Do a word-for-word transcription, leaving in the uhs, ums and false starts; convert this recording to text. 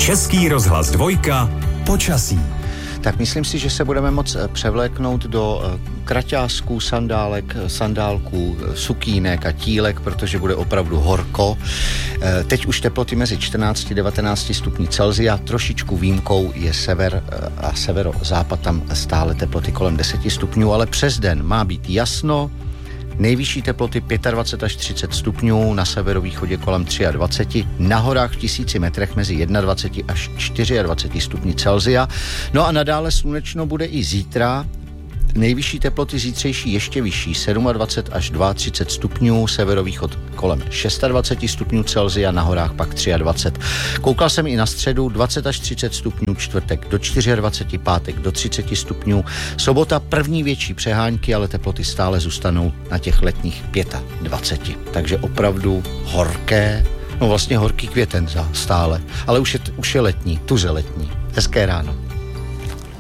Český rozhlas dvojka. Počasí. Tak myslím si, že se budeme moct převléknout do kraťásků, sandálek, sandálků, sukínek a tílek, protože bude opravdu horko. Teď už teploty mezi čtrnáct a devatenáct stupní Celsia, trošičku výjimkou je sever a severozápad, tam stále teploty kolem deset stupňů, ale přes den má být jasno. Nejvyšší teploty dvacet pět až třicet stupňů, na severovýchodě kolem dvacet tři, na horách v tisíci metrech mezi dvacet jedna až dvacet čtyři stupni Celsia. No a nadále slunečno bude i zítra. Nejvyšší teploty zítřejší ještě vyšší, dvacet sedm až třicet dva stupňů, severovýchod kolem dvacet šest stupňů Celsia, na horách pak dvacet tři. Koukal jsem i na středu, dvacet až třicet stupňů, čtvrtek do dvacet čtyři, pátek do třicet stupňů, sobota první větší přehánky, ale teploty stále zůstanou na těch letních dvacet pět. Takže opravdu horké, no vlastně horký květen stále, ale už je, už je letní, tuže letní. Hezké ráno.